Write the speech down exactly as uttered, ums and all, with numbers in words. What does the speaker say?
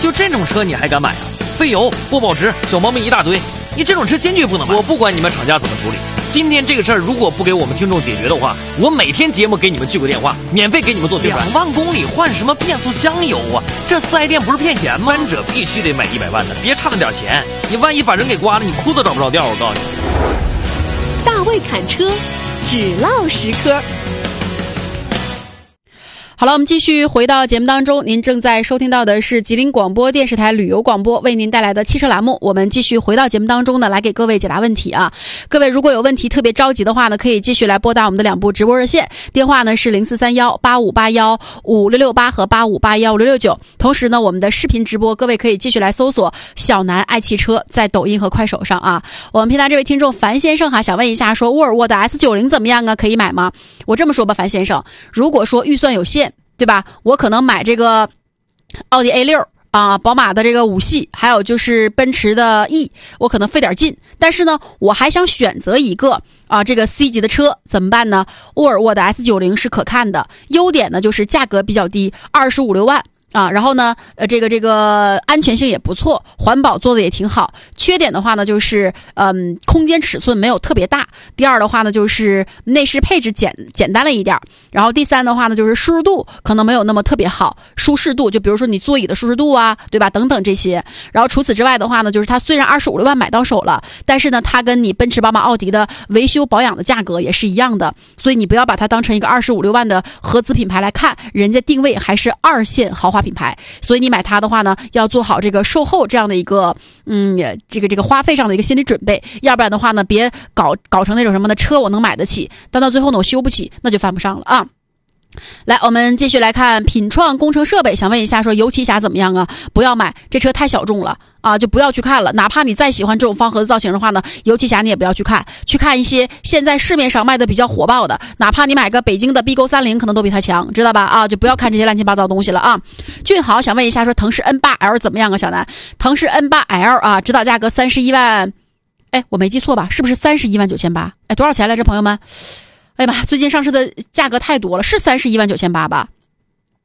就这种车你还敢买啊？费油、不保值、小毛病一大堆，你这种车坚决不能买。我不管你们厂家怎么处理，今天这个事儿如果不给我们听众解决的话，我每天节目给你们去个电话，免费给你们做宣传。两万公里换什么变速箱油啊？这四 S 店不是骗钱吗？三者必须得买一百万的，别差那点钱，你万一把人给刮了，你裤子找不着调。我告诉你， 大卫侃车，只唠实科。 好了，我们继续回到节目当中，您正在收听到的是吉林广播电视台旅游广播为您带来的汽车栏目。我们继续回到节目当中呢，来给各位解答问题啊。各位如果有问题特别着急的话呢，可以继续来拨打我们的两部直播热线，电话呢是零四三幺八五八幺五六六八和八五八幺五六六九。同时呢，我们的视频直播，各位可以继续来搜索小南爱汽车，在抖音和快手上啊。我们平台这位听众樊先生哈，想问一下说，沃尔沃的 S 九十 怎么样啊？可以买吗？我这么说吧，樊先生，如果说预算有限，对吧？我可能买这个奥迪 A 六 啊，宝马的这个五系，还有就是奔驰的 E， 我可能费点劲。但是呢，我还想选择一个啊这个 C 级的车，怎么办呢？沃尔沃的 S 九十 是可看的，优点呢就是价格比较低，二十五六万。啊，然后呢，呃，这个这个安全性也不错，环保做的也挺好。缺点的话呢，就是嗯，空间尺寸没有特别大。第二的话呢，就是内饰配置简简单了一点。然后第三的话呢，就是舒适度可能没有那么特别好。舒适度，就比如说你座椅的舒适度啊，对吧？等等这些。然后除此之外的话呢，就是它虽然二十五六万买到手了，但是呢，它跟你奔驰、宝马、奥迪的维修保养的价格也是一样的。所以你不要把它当成一个二十五六万的合资品牌来看，人家定位还是二线豪华品牌，所以你买它的话呢，要做好这个售后这样的一个嗯，这个这个花费上的一个心理准备，要不然的话呢，别搞搞成那种什么的车我能买得起，但到最后呢我修不起，那就犯不上了啊。来，我们继续来看品创工程设备，想问一下说油旗侠怎么样啊？不要买，这车太小众了啊，就不要去看了。哪怕你再喜欢这种方盒子造型的话呢，油旗侠你也不要去看，去看一些现在市面上卖的比较火爆的，哪怕你买个北京的 B 勾三零可能都比它强，知道吧？啊，就不要看这些乱七八糟的东西了啊。俊豪想问一下说腾势 N 八 L 怎么样啊？小南，腾势 N 八 L 啊，指导价格三十一万，哎，我没记错吧？是不是三十一万九千八？哎，多少钱来着，朋友们？哎呀妈，最近上市的价格太多了，是三十一万九千八吧？